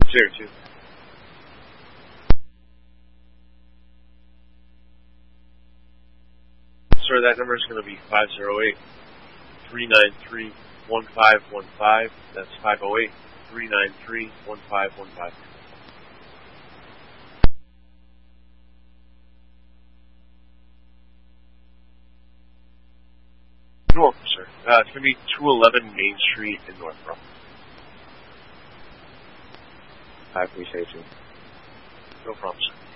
Zero two. Sir, that number is going to be 508-393-1515. That's 508-393-1515. You're welcome, sir. It's going to be 211 Main Street in Northborough. I appreciate you. No problem, sir.